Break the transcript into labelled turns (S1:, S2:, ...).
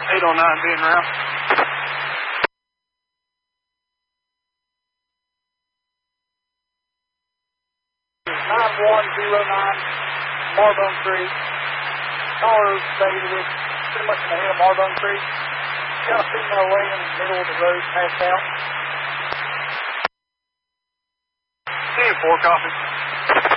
S1: 809 being around. 9109 Marbone Creek. Caller stated it's pretty much in the head of Marbone Creek. Got a female laying in the middle of the road, passed out.
S2: 10-4, copy.